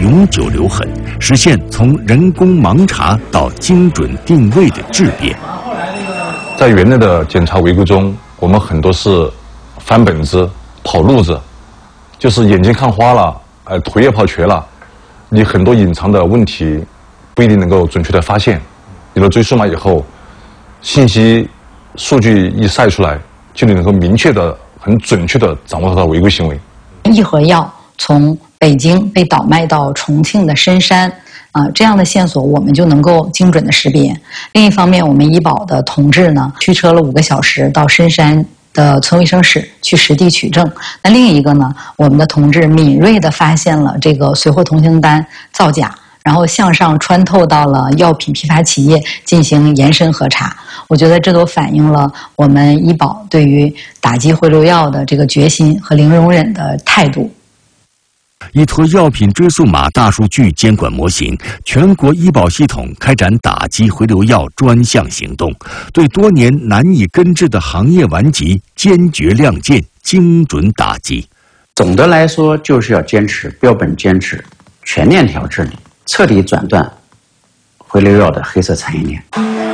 永久留痕，实现从人工盲查到精准定位的质变。 在原来的检查违规中，我们很多是翻本子、跑路子，就是眼睛看花了，腿也跑瘸了，你很多隐藏的问题不一定能够准确的发现。有了追溯码以后，信息数据一晒出来，就能够明确的、很准确的掌握它的违规行为。 益和药从北京被倒卖到重庆的深山，这样的线索我们就能够精准的识别。另一方面，我们医保的同志呢，驱车了5个小时到深山的村卫生室去实地取证。那另一个呢，我们的同志敏锐地发现了这个随货通行单造假，然后向上穿透到了药品批发企业进行延伸核查。我觉得这都反映了我们医保对于打击回流药的这个决心和零容忍的态度。 依托药品追溯码大数据监管模型，全国医保系统开展打击回流药专项行动，对多年难以根治的行业顽疾坚决亮剑，精准打击。 总的来说，就是要坚持标本兼治、全链条治理，彻底斩断回流药的黑色产业链。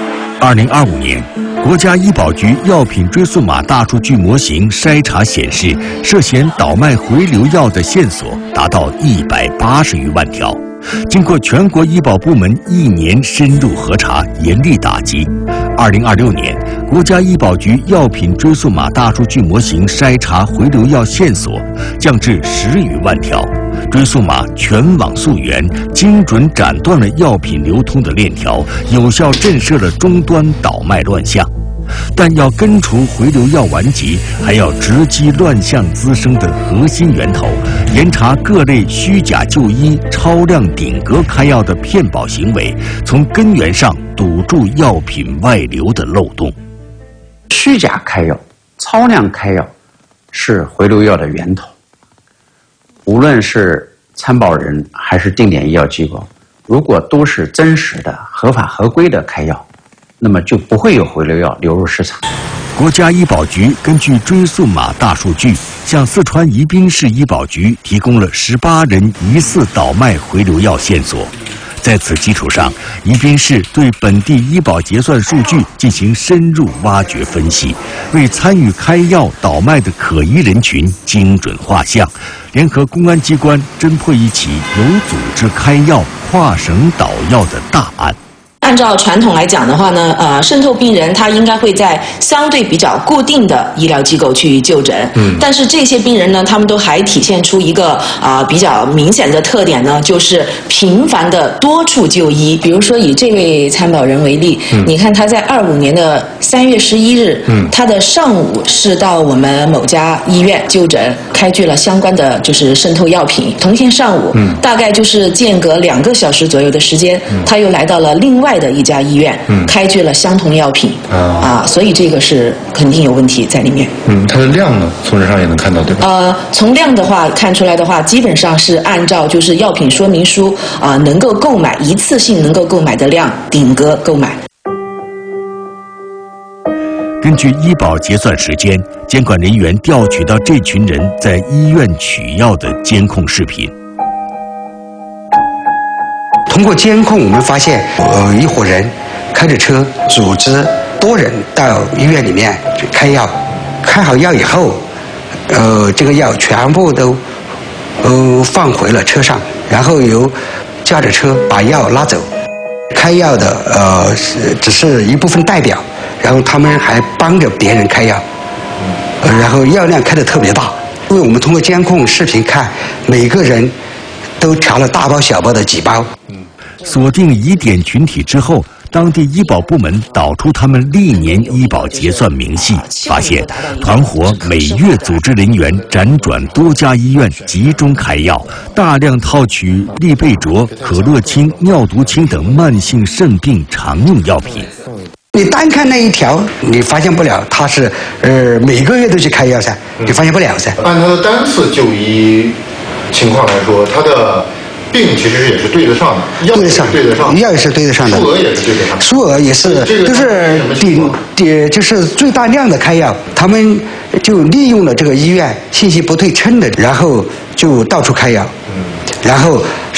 2025年，国家医保局药品追溯码大数据模型筛查显示，涉嫌倒卖回流药的线索达到180余万条。经过全国医保部门1年深入核查、严厉打击，2026年，国家医保局药品追溯码大数据模型筛查回流药线索降至10余万条。追溯码全网溯源，精准斩断了药品流通的链条，有效震慑了终端倒卖乱象。但要根除回流药顽疾，还要直击乱象滋生的核心源头，严查各类虚假就医、超量顶格开药的骗保行为，从根源上堵住药品外流的漏洞。 虚假开药、超量开药是回流药的源头。无论是参保人还是定点医药机构，如果都是真实的、合法合规的开药，那么就不会有回流药流入市场。 国家医保局根据追溯码大数据，向四川宜宾市医保局提供了18人疑似倒卖回流药线索。在此基础上，宜宾市对本地医保结算数据进行深入挖掘分析，为参与开药倒卖的可疑人群精准画像，联合公安机关侦破一起有组织开药、跨省倒药的大案。 按照传统来讲的话呢，渗透病人他应该会在相对比较固定的医疗机构去就诊，但是这些病人呢，他们都还体现出一个比较明显的特点呢，就是频繁的多处就医。比如说以这位参保人为例，你看他在25年的3月11日，他的上午是到我们某家医院就诊，开具了相关的就是渗透药品。同天上午，大概就是间隔2个小时左右的时间，他又来到了另外的一家医院，开具了相同药品，所以这个是肯定有问题在里面。 它的量呢，从这上也能看到，对吧？ 从量的话看出来的话，基本上是按照就是药品说明书能够购买一次性能够购买的量顶格购买。 根据医保结算时间，监管人员调取到这群人在医院取药的监控视频。 通过监控，我们发现一伙人开着车，组织多人到医院里面去开药。开好药以后，这个药全部都放回了车上，然后由驾着车把药拉走。开药的只是一部分代表，然后他们还帮着别人开药，然后药量开得特别大。因为我们通过监控视频看，每个人都调了大包小包的几包。 锁定疑点群体之后，当地医保部门导出他们历年医保结算明细，发现团伙每月组织人员辗转多家医院集中开药，大量套取利贝卓、可乐清、尿毒清等慢性肾病常用药品。 你单看那一条，你发现不了他是每个月都去开药噻，你发现不了噻。 按他的单次就医情况来说，他的病其实也是对得上的，药也是对得上， 药也是对得上的， 数额也是对得上， 数额也是，就是最大量的开药，他们就利用了这个医院信息不对称的，然后就到处开药，然后